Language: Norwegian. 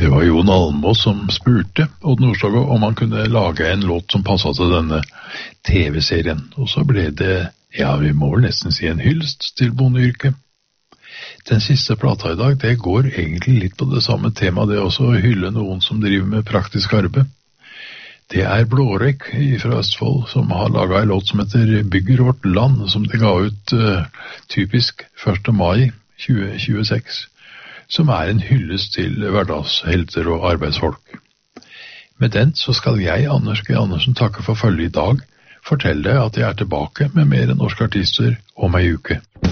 Det var Jon Almaas som spurte Odd Nordstoga om han kunne lage en låt som passet til denne TV-serien. Og så ble det, ja, vi må vel nesten si en hyllest til bondeyrket. Den siste plata i dag, det går egentlig litt på det samme temaet, det også å hylle noen som driver med praktisk arbeid. Det er Blårekk fra Østfold som har laget en låt som heter Bygger vårt land, som de ga ut typisk 1. mai 2026. Som er en hyllest til hverdagshelter og arbeidsfolk. Med den så skal jeg, Anders G. Andersen, takke for følget i dag. Fortell deg at jeg er tilbake med mer norske artister om ei uke.